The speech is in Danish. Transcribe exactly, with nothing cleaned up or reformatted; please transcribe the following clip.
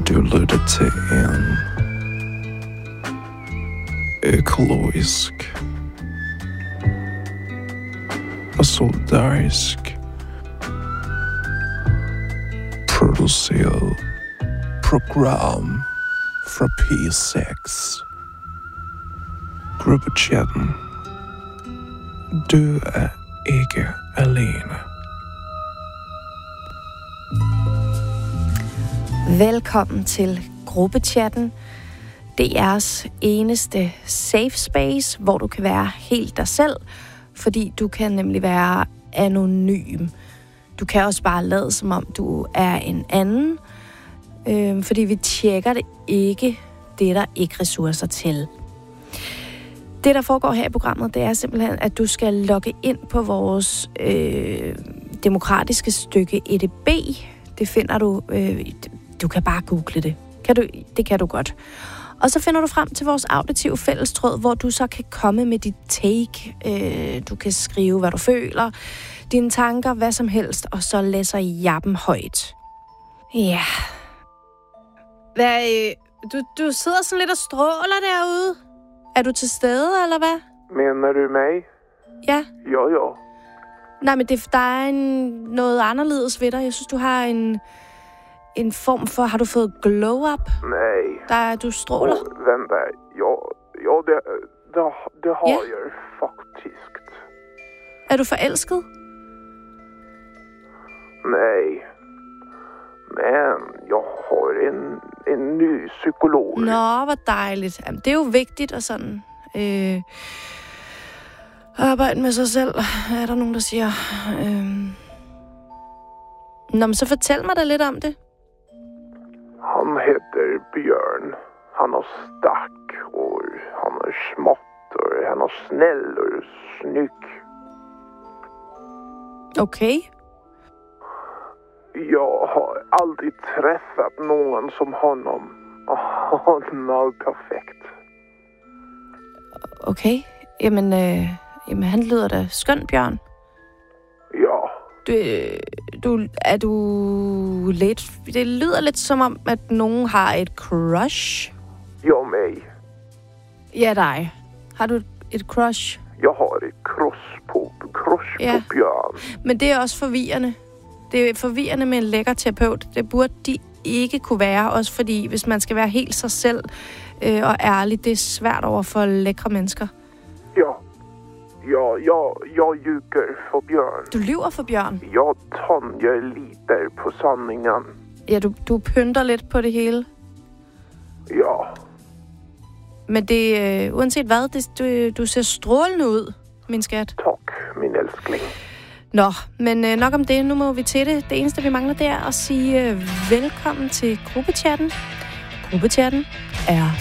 Du lytter til en økologisk og solidarisk produceret program fra P seks. Gruppechatten. Du er ikke alene. Velkommen til Gruppechatten. Det er jeres eneste safe space, hvor du kan være helt dig selv, fordi du kan nemlig være anonym. Du kan også bare lade, som om du er en anden, øh, fordi vi tjekker det ikke. Det er der ikke ressourcer til. Det, der foregår her i programmet, det er simpelthen, at du skal logge ind på vores øh, demokratiske stykke E D B. Det finder du... Øh, du kan bare google det. Kan du, det kan du godt. Og så finder du frem til vores auditive fællestråd, hvor du så kan komme med dit take. Øh, du kan skrive, hvad du føler, dine tanker, hvad som helst, og så læser jeg dem højt. Ja. Hvad, øh, du, du sidder sådan lidt og stråler derude. Er du til stede, eller hvad? Mener du mig? Ja. Ja, ja. Nej, men det, der er en, noget anderledes ved dig. Jeg synes, du har en, en form for... Har du fået glow-up? Nej. Der du stråler? Oh, vänta. Ja, ja det, det, det har ja. jeg faktisk. Er du forelsket? Nej. Men jeg har en, en ny psykolog. Nå, hvor dejligt. Jamen, det er jo vigtigt at sådan... Øh, arbejde med sig selv, er der nogen, der siger. Øh, Nå, men så fortæl mig da lidt om det. Han heter Bjørn. Han er stark, og han er smått, og han er snäll og snygg. Okay. Jeg har aldrig träffat någon som honom. Og han er perfekt. Okay. Jamen, øh, jamen han lyder da skøn, Bjørn. Ja. Du, du, er du lidt... Det lyder lidt som om, at nogen har et crush. Ja, mig. Ja, dig. Har du et crush? Jeg har et crush på, crush ja. på Bjørn. Men det er også forvirrende. Det er forvirrende med en lækker terapeut. Det burde de ikke kunne være, også fordi, hvis man skal være helt sig selv øh, og ærlig, det er svært over for lækre mennesker. Ja. Ja, jeg, jeg ljuger for Bjørn. Du lyver for Bjørn? Ja, Ton, jeg lider på sanningen. Ja, du, du pynter lidt på det hele. Ja. Men det, øh, uanset hvad, det, du, du ser strålende ud, min skat. Tak, min elskling. Nå, men øh, nok om det. Nu må vi til det. Det eneste, vi mangler, det er at sige øh, velkommen til Gruppechatten. Gruppechatten er